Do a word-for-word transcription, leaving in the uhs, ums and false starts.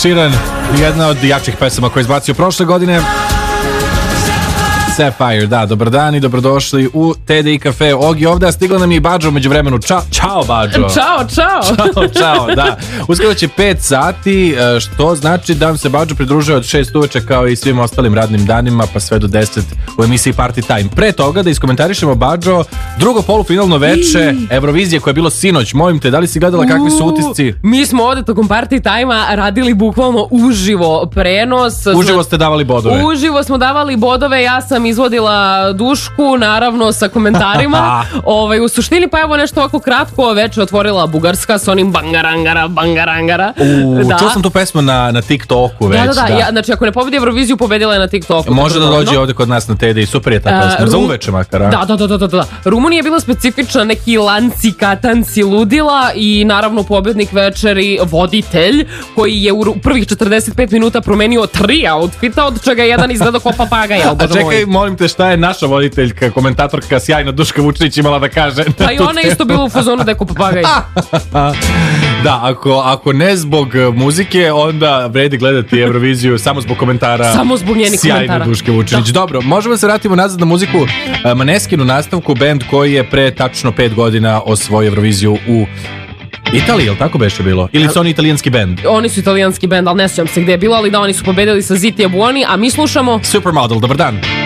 Sheeran, jedna od jačih pesama koje je izbacio prošle godine. Sapphire, da, dobar dan i dobrodošli u T D I Cafe. Ogi ovdje, a stigla nam je i Bađo među vremenu. Čao, čao Bađo. Čao, čao. Čao, čao, da. Uskoro će pet sati, što znači da vam se Bađo pridružuje od šest uveče kao i svim ostalim radnim danima, pa sve do deset u emisiji Party Time. Pre toga da iskomentarišemo, Bađo, drugo polufinalno veče Eurovizije koje je bilo sinoć. Molim te, da li si gledala kakvi su utisci? Mi smo ovdje tokom Party Time-a radili bukvalno uživo prenos. Uživo ste davali bodove. Uživo smo davali bodove, ja sam izvodila Dušku, naravno sa komentarima. ovaj, u suštini pa evo nešto ovako kratko, već otvorila Bugarska s onim bangarangara, bangarangara. U, da. Čuo sam tu pesmu na, na TikToku već. Da, da, da. da. Ja, znači ako ne pobedi Euroviziju, pobedila je na TikToku. Može da dođe ovdje kod nas na T D I, super je ta pesma, uh, za uveče makar. Da, da, da, da, da. Rumunija je bila specifična, neki lanci, katanci, ludila i naravno pobednik večeri, voditelj, koji je u prvih četrdeset pet minuta promenio tri outfita, od čega je jedan izgleda ko papagaja. A čekaj, molim te, šta je naša voditeljka, komentatorka sjajna Duška Vučinić imala da kaže? Pa i ona isto bila u fazonu da je ko papagaj. Da, ako, ako ne zbog muzike, onda vredi gledati Euroviziju samo zbog komentara. Samo zbog njenih komentara. Sjajne Duške Vučinić. Da. Dobro, možemo se vratiti nazad na muziku. Maneskin u nastavku, band koji je pre tačno pet godina osvojio Euroviziju u Italiji, jel tako beše bilo? Ili su oni italijanski band? Oni su italijanski band, ali ne sjećam se gdje je bilo, ali da, oni su pobedili sa Ziti e Buoni, a mi slušamo Supermodel, dobar dan.